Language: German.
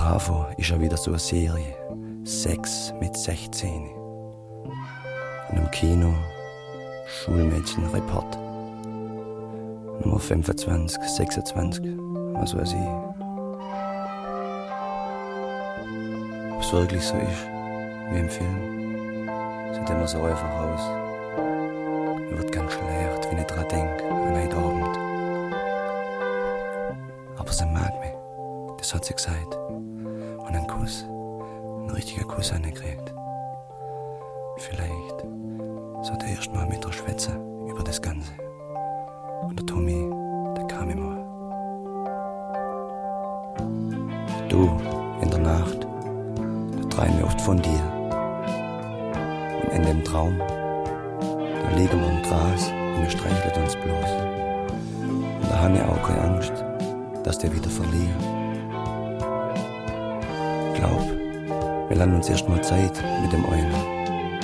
Bravo ist ja wieder so eine Serie. Sex mit 16. Und im Kino Schulmädchen-Report. Nummer 25, 26, was weiß ich. Ob es wirklich so ist, wie im Film, sieht immer so einfach aus. Mir wird ganz schlecht, wenn ich dran denke, an heute Abend. Aber sie mag mich, das hat sie gesagt. Und einen Kuss, einen richtigen Kuss angekriegt. Vielleicht sollte er erst mal mit ihr schwätzen über das Ganze. Und der Tommy, der kam immer. Du, in der Nacht, da träume ich oft von dir. Und in dem Traum, da liegen wir im Gras und wir streicheln uns bloß. Und da habe ich auch keine Angst, dass der wieder verliere. Glaub, wir lassen uns erst mal Zeit mit dem einen.